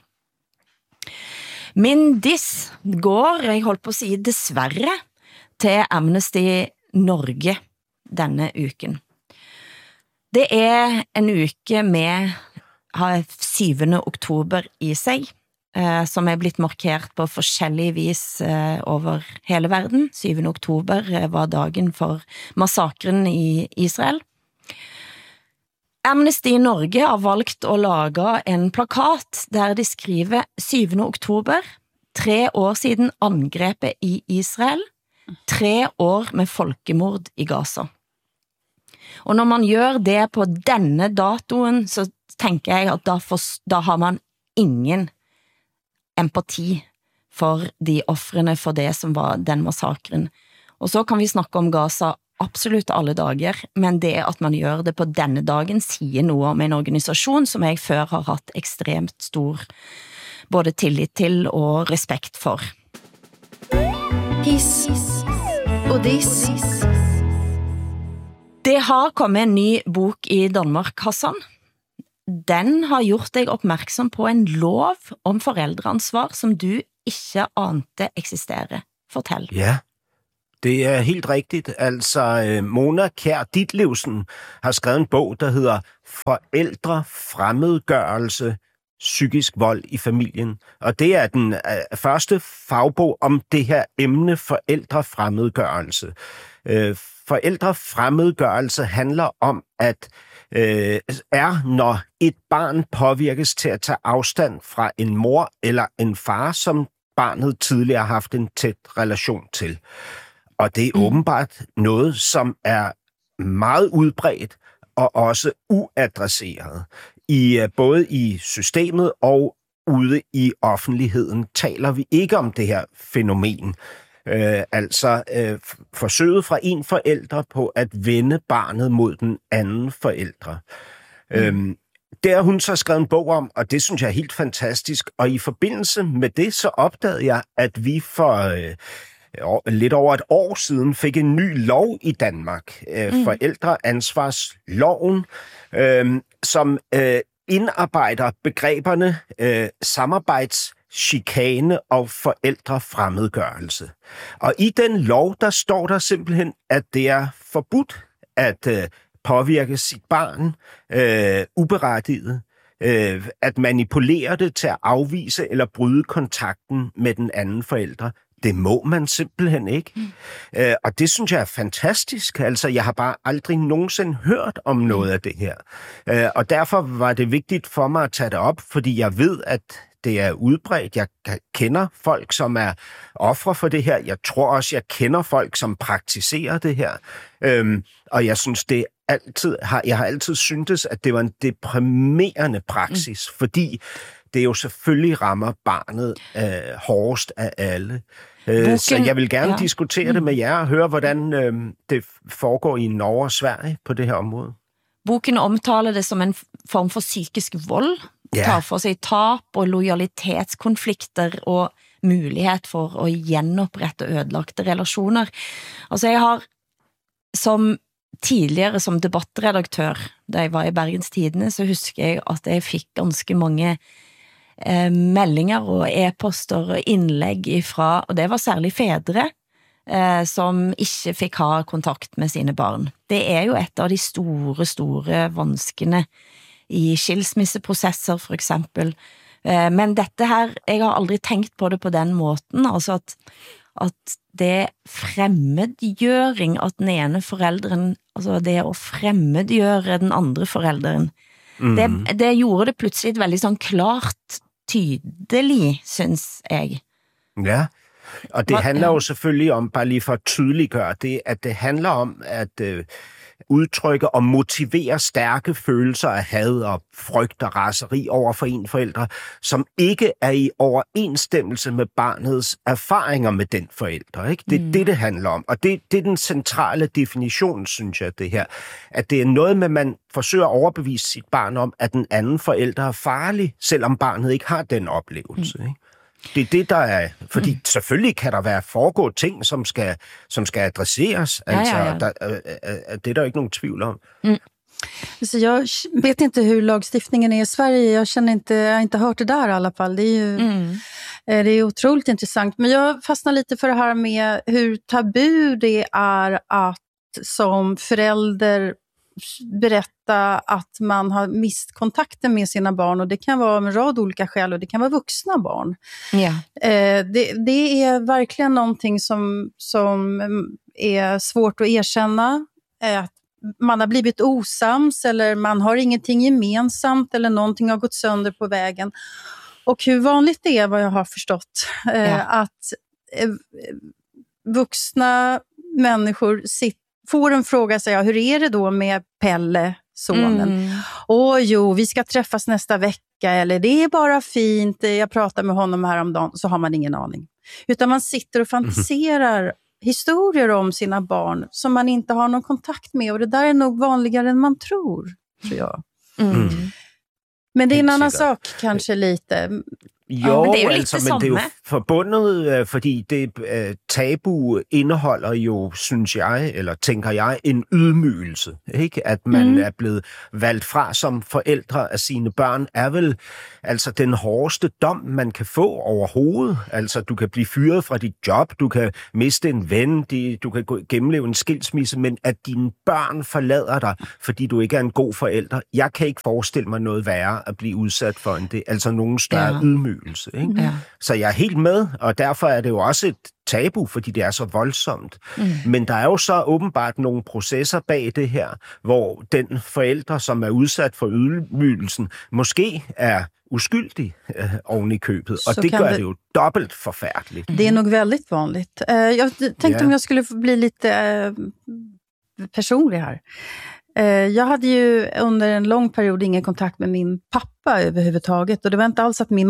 Min diss går, jeg holdt på å si dessverre, til Amnesty Norge denne uken. Det är en uke med 7. oktober i sig, som er blitt markert på forskellige vis over hele verden. 7. oktober var dagen for massakren i Israel. Amnesty Norge har valgt å lage en plakat der de skriver 7. oktober, 3 år siden angrepet i Israel, 3 år med folkemord i Gaza. Og når man gør det på denne datoen, så tænker jeg at da har man ingen empati for de offrene for det som var den massakren. Og så kan vi snakke om Gaza absolut alle dager, men det at man gør det på denne dagen siger noget om en organisation som jeg før har haft ekstremt stor både tillit til og respekt for. Hiss og diss. Det har kommet en ny bok i Danmark, Hassan. Den har gjort dig opmærksom på en lov om forældreansvar, som du ikke ante eksisterer. Fortæl. Ja, det er helt rigtigt. Altså, Mona Kjær Ditlevsen har skrevet en bog, der hedder Forældrefremmedgørelse, psykisk vold i familien. Og det er den første fagbog om det her emne forældrefremmedgørelse. Forældrefremmedgørelse handler om, at når et barn påvirkes til at tage afstand fra en mor eller en far, som barnet tidligere har haft en tæt relation til. Og det er åbenbart noget, som er meget udbredt og også uadresseret. Både i systemet og ude i offentligheden taler vi ikke om det her fænomen. Forsøget fra en forælder på at vende barnet mod den anden forælder. Det har hun så skrevet en bog om, og det synes jeg er helt fantastisk. Og i forbindelse med det, så opdagede jeg, at vi for lidt over et år siden fik en ny lov i Danmark, forældreansvarsloven, som indarbejder begreberne samarbejdschikane og forældrefremmedgørelse. Og i den lov, der står der simpelthen, at det er forbudt at påvirke sit barn uberettiget, at manipulere det til at afvise eller bryde kontakten med den anden forælder. Det må man simpelthen ikke. Og det synes jeg er fantastisk. Altså, jeg har bare aldrig nogensinde hørt om noget af det her. Og derfor var det vigtigt for mig at tage det op, fordi jeg ved, at det er udbredt. Jeg kender folk, som er ofre for det her. Jeg tror også, jeg kender folk, som praktiserer det her. Og jeg synes, jeg har altid syntes, at det var en deprimerende praksis, fordi det jo selvfølgelig rammer barnet hårdest af alle. Så jeg vil gerne diskutere det med jer og høre, hvordan det foregår i Norge og Sverige på det her område. Boken omtaler det som en form for psykisk vold, tar for sig tab og lojalitetskonflikter og mulighed for at genoprette ødelagte relationer. Altså jeg har tidligere som debattredaktør, da jeg var i Bergens Tidende, så husker jeg at jeg fik ganske mange meldinger og e-poster og indlæg ifra, og det var særligt fædre, som ikke fik ha kontakt med sine barn. Det er jo et av de store vanskene i skilsmisseprocesser for eksempel. Men dette her, jeg har aldrig tænkt på det på den måten, altså at det fremmedgjøring at den ene forældren, altså det at fremmedgjøre den andre forældren, det gjorde det pludselig veldig sådan klart, tydelig, synes jeg. Ja, og det handler jo selvfølgelig om, bare lige for at tydeliggøre det, at det handler om at udtrykke og motivere stærke følelser af had og frygt og raseri over for en forælder, som ikke er i overensstemmelse med barnets erfaringer med den forælder. Ikke? Det er det handler om, og det er den centrale definition, synes jeg, det her. At det er noget med, man forsøger at overbevise sit barn om, at den anden forælder er farlig, selvom barnet ikke har den oplevelse. Ikke? Det er det, der er... Fordi selvfølgelig kan der være foregå ting, som skal adresseras. Altså, det er der ikke nogen tvivl om. Så jag vet inte hur lagstiftningen är i Sverige. Jag har inte hört det där i alla fall. Det är ju det är otroligt intressant. Men jag fastnar lite för det här med hur tabu det är att som förälder berätta att man har mist kontakten med sina barn, och det kan vara en rad olika skäl, och det kan vara vuxna barn. Ja. Det är verkligen någonting som är svårt att erkänna. Att man har blivit osams, eller man har ingenting gemensamt, eller någonting har gått sönder på vägen. Och hur vanligt det är, vad jag har förstått, att vuxna människor får en fråga, säga, hur är det då med Pelle, sonen? Jo, vi ska träffas nästa vecka, eller det är bara fint, jag pratar med honom häromdagen, så har man ingen aning. Utan man sitter och fantiserar historier om sina barn som man inte har någon kontakt med, och det där är nog vanligare än man tror jag. Men det är en annan sak kanske lite. Jo, men det er jo forbundet, fordi det tabu indeholder jo, synes jeg, eller tænker jeg, en ydmygelse. Ikke? At man er blevet valgt fra som forældre af sine børn, er vel altså den hårdeste dom, man kan få overhovedet. Altså, du kan blive fyret fra dit job, du kan miste en ven, du kan gennemleve en skilsmisse, men at dine børn forlader dig, fordi du ikke er en god forælder. Jeg kan ikke forestille mig noget værre at blive udsat for end det. Altså nogen større ydmygelse. Ikke? Ja. Så jeg er helt med, og derfor er det jo også et tabu, fordi det er så voldsomt. Men der er jo så åbenbart nogle processer bag det her, hvor den forælder, som er udsat for ydmygelsen, måske er uskyldig oven i købet, og det gør det jo dobbelt forfærdeligt. Det är nog väldigt vanligt. Jag tänkte om jag skulle bli lite personlig här. Jag hade ju under en lång period ingen kontakt med min pappa överhuvudtaget, och det var inte alls att min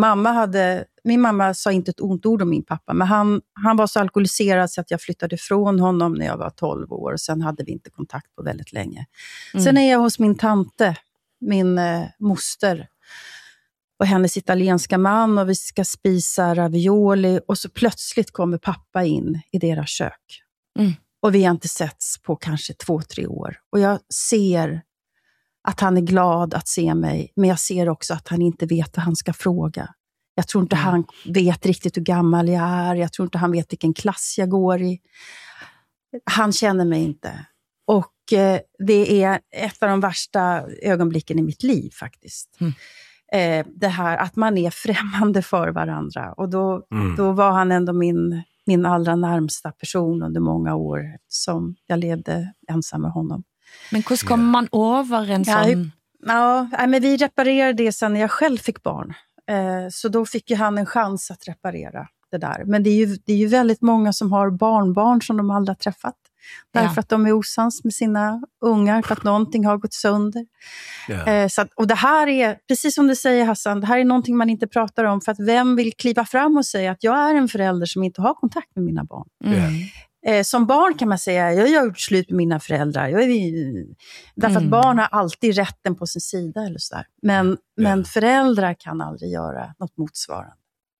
mamma sa inte ett ont ord om min pappa, men han var så alkoholiserad så att jag flyttade från honom när jag var 12 år, och sen hade vi inte kontakt på väldigt länge. Sen är jag hos min tante, min moster, och hennes italienska man, och vi ska spisa ravioli, och så plötsligt kommer pappa in i deras kök. Och vi har inte setts på kanske 2-3 år. Och jag ser att han är glad att se mig. Men jag ser också att han inte vet vad han ska fråga. Jag tror inte han vet riktigt hur gammal jag är. Jag tror inte han vet vilken klass jag går i. Han känner mig inte. Och det är ett av de värsta ögonblicken i mitt liv faktiskt. Det här att man är främmande för varandra. Och då var han ändå min allra närmsta person under många år som jag levde ensam med honom. Men hur kommer man över en sån? Ja, men vi reparerade det sen när jag själv fick barn. Så då fick ju han en chans att reparera det där. Men det är ju väldigt många som har barnbarn som de aldrig har träffat. Därför att de är osams med sina ungar, för att någonting har gått sönder. Och det här är, precis som du säger Hassan, det här är någonting man inte pratar om, för att vem vill kliva fram och säga att jag är en förälder som inte har kontakt med mina barn. Som barn kan man säga, jag har gjort slut med mina föräldrar. Därför att barn har alltid rätten på sin sida eller så där. Men föräldrar kan aldrig göra något motsvarande.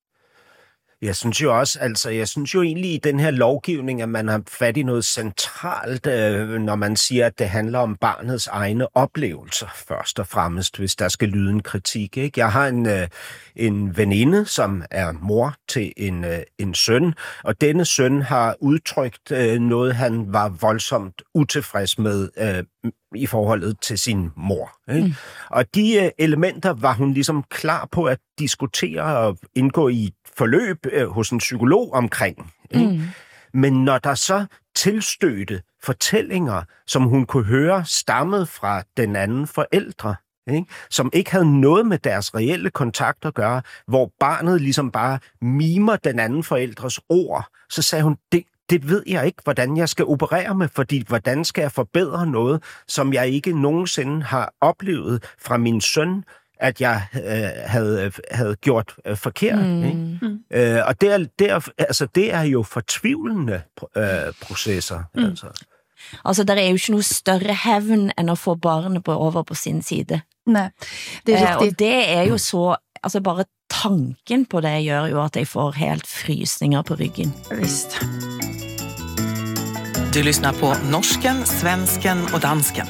Jeg synes jo egentlig i den her lovgivning, at man har fat i noget centralt, når man siger, at det handler om barnets egne oplevelser, først og fremmest, hvis der skal lyde en kritik. Ikke? Jeg har en veninde, som er mor til en søn, og denne søn har udtrykt noget, han var voldsomt utilfreds med i forholdet til sin mor. Ikke? Og de elementer var hun ligesom klar på at diskutere og indgå i et forløb hos en psykolog omkring. Men når der så tilstødte fortællinger, som hun kunne høre stammede fra den anden forældre, ikke? Som ikke havde noget med deres reelle kontakt at gøre, hvor barnet ligesom bare mimer den anden forældres ord, så sagde hun, det ved jeg ikke, hvordan jeg skal operere med, fordi hvordan skal jeg forbedre noget, som jeg ikke nogensinde har oplevet fra min søn, at jeg havde gjort forkert. Ikke? Og det er jo fortvivlende processer. Altså, der er jo ikke noget større hævn end at få barnet over på sin side. Nej, det er rigtigt. Og det er jo så, altså bare tanken på det gør jo at jeg får helt frysninger på ryggen. Visst. Du lyssnar på Norsken, Svensken och Dansken.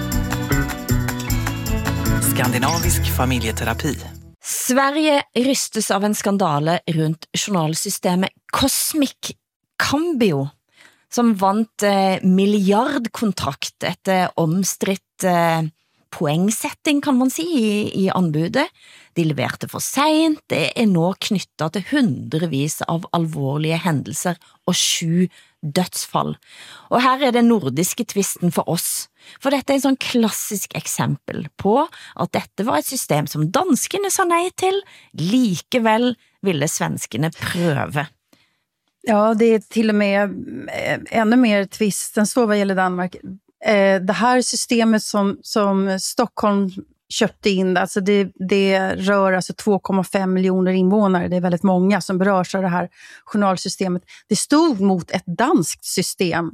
Skandinavisk familjeterapi. Sverige rystes av en skandale runt journalsystemet Cosmic Cambio, som vant miljardkontrakt efter omstridt poengsetting, kan man si, i anbudet. De leverte for sent, det nå knyttet til hundrevis av alvorlige hendelser og 7 dødsfall. Og her det nordiske tvisten for oss. For dette en sånn klassisk eksempel på at dette var et system som danskene sa nej til, likevel ville svenskene prøve. Ja, det till och med ännu mer tvist än så vad gäller Danmark. Det här systemet som Stockholm köpte in, alltså det rör alltså 2,5 miljoner invånare. Det är väldigt många som berörs av det här journalsystemet. Det stod mot ett danskt system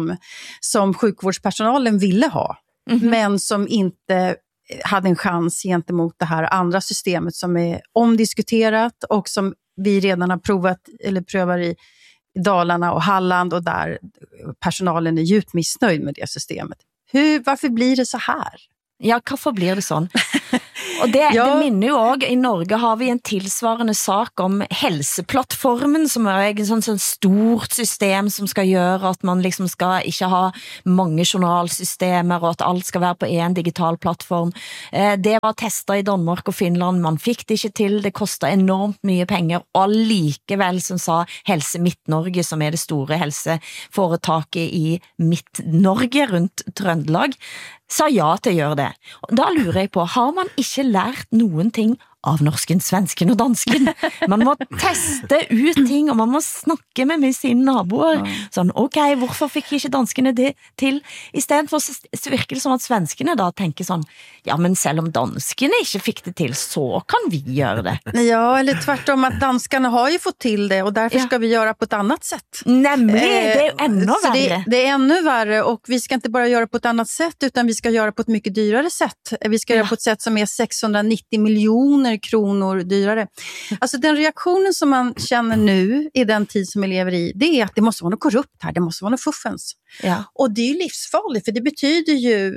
som sjukvårdspersonalen ville ha. Men som inte hade en chans gentemot det här andra systemet som är omdiskuterat och som vi redan har prövar i Dalarna och Halland, och där personalen är djupt missnöjd med det systemet. Varför blir det så här? Ja, hvorfor blir det sånn? Og det minner jo også, i Norge har vi en tilsvarende sak om helseplattformen, som en sånn stort system som skal gjøre at man liksom skal ikke ha mange journalsystemer, og at alt skal være på en digital plattform. Det var testet i Danmark og Finland, man fikk det ikke til, det kostet enormt mye penger, og likevel, som sa Helse Midt-Norge, som det store helseforetaket i Midt-Norge rundt Trøndelag, sa ja til å gjøre det. Da lurer jeg på, har man ikke lært noen ting av norsken, svensken og dansken? Man må teste ut ting, og man må snakke med sine naboer. Sånn, ok, hvorfor fikk ikke danskene det til? I stedet for så virker det som at svenskene da tenker sånn, ja, men selv om danskene ikke fikk det til, så kan vi göra det. Ja, eller tvärtom att danskarna har ju fått till det, och därför ska vi göra på ett annat sätt. Nämligen, det är ännu värre. Det är ännu värre, och vi ska inte bara göra på ett annat sätt, utan vi ska göra på ett mycket dyrare sätt. Vi ska göra på ett sätt som är 690 miljoner kronor dyrare. Alltså den reaktionen som man känner nu i den tid som vi lever i, det är att det måste vara något korrupt här, det måste vara något fuffens. Ja. Och det är ju livsfarligt, för det betyder ju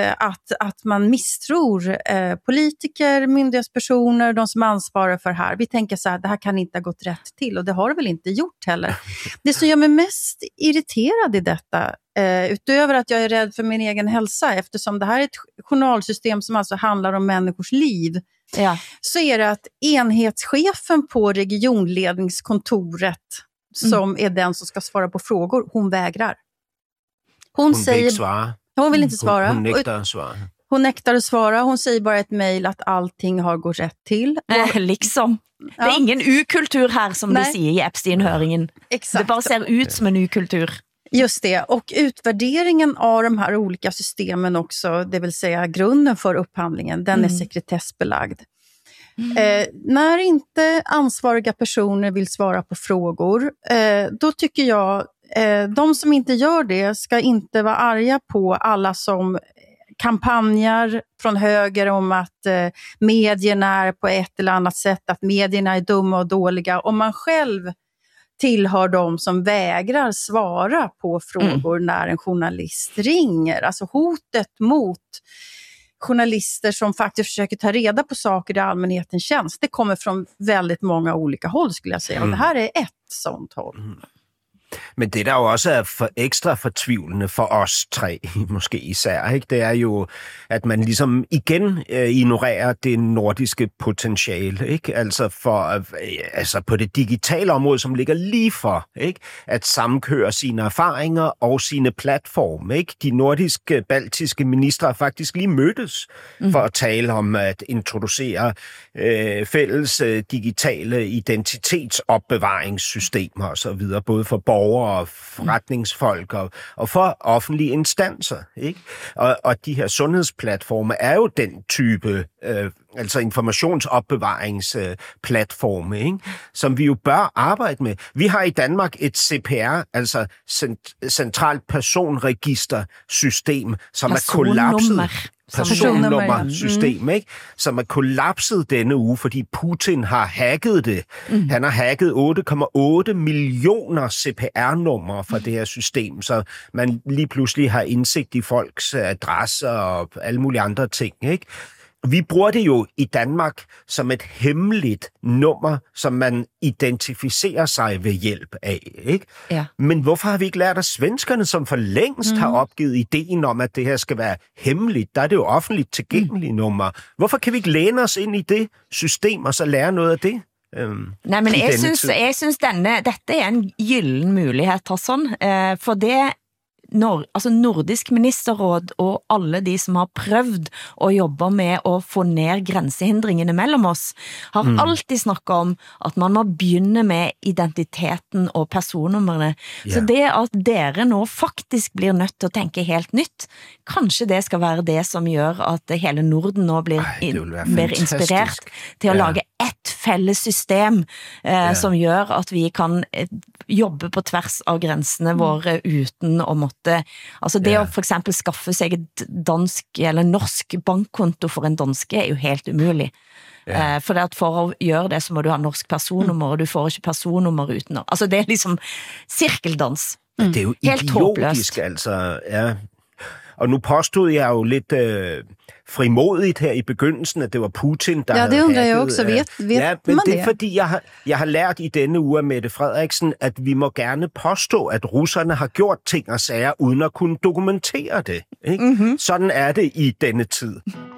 att man misstror politiker, myndighetspersoner, de som ansvarar för det här. Vi tänker så här, det här kan inte ha gått rätt till, och det har det väl inte gjort heller. Det som gör mig mest irriterad i detta, utöver att jag är rädd för min egen hälsa, eftersom det här är ett journalsystem som alltså handlar om människors liv, så är det att enhetschefen på regionledningskontoret, som är den som ska svara på frågor, hon vägrar. Hon säger, vill svara. Hon vill inte svara. Hon nektar att svara. Hon nektar att svara. Hon säger bara ett mejl att allting har gått rätt till. Liksom. Det är ingen ukultur här, som de säger i Epstein-höringen. Exakt. Det bara ser ut som en ukultur. Just det, och utvärderingen av de här olika systemen också, det vill säga grunden för upphandlingen, den är sekretessbelagd. När inte ansvariga personer vill svara på frågor, då tycker jag, de som inte gör det ska inte vara arga på alla som kampanjer från höger om att medierna är på ett eller annat sätt, att medierna är dumma och dåliga, om man själv tillhör de som vägrar svara på frågor när en journalist ringer. Alltså hotet mot journalister som faktiskt försöker ta reda på saker i allmänhetens tjänst, det kommer från väldigt många olika håll, skulle jag säga. Och det här är ett sånt håll. Men det, der jo også er ekstra fortvivlende for os tre, måske især, ikke? Det er jo, at man ligesom igen ignorerer det nordiske potentiale, ikke? Altså på det digitale område, som ligger lige for, ikke? At sammenkøre sine erfaringer og sine platforme, ikke? De nordiske, baltiske ministre har faktisk lige mødtes for at tale om at introducere fælles digitale identitetsopbevaringssystemer og så videre, både for borgere og forretningsfolk og for offentlige instanser, ikke? Og de her sundhedsplatforme er jo den type altså informationsopbevaringsplatforme, ikke? Som vi jo bør arbejde med. Vi har i Danmark et CPR, altså centralt personregistersystem, som er kollapset. Personnummersystem, ikke? Som er kollapset denne uge, fordi Putin har hacket det. Han har hacket 8,8 millioner CPR-numre fra det her system, så man lige pludselig har indsigt i folks adresser og alle mulige andre ting, ikke? vi bruger det jo i Danmark som et hemmeligt nummer, som man identificerer sig ved hjælp af, ikke? Ja. Men hvorfor har vi ikke lært af svenskerne, som for længst har opgivet ideen om, at det her skal være hemmeligt? Der er det jo offentligt tilgængelige nummer. Hvorfor kan vi ikke læne os ind i det system, og så lære noget af det? Nej, men jeg synes dette er en gylden mulighed, Hassan, for det Nordisk ministerråd og alle de som har prøvd at jobbe med at få ned grænsehindringene mellem oss, har alltid snakket om, at man må begynde med identiteten og personnumrene. Så det at dere nå faktisk blir nødt til at tænke helt nyt, kanskje det skal være det, som gør, at hele Norden nå blir mer inspireret til at lage et fælles system, som gør, at vi kan jobbe på tværs av grænsene våre uten at måtte. Altså det at for eksempel skaffe sig et dansk eller norsk bankkonto for en danske er jo helt umuligt. For at gøre det, så må du ha norsk personnummer, og du får ikke personnummer uten. Altså det er liksom cirkeldans. Det er jo helt idiotisk, altså. Ja. Og nu påstod jeg jo lidt frimodigt her i begyndelsen, at det var Putin, der det undrer jeg også. Vet men man det er fordi, jeg har lært i denne uge af Mette Frederiksen, at vi må gerne påstå, at russerne har gjort ting og sager, uden at kunne dokumentere det. Ikke? Sådan er det i denne tid.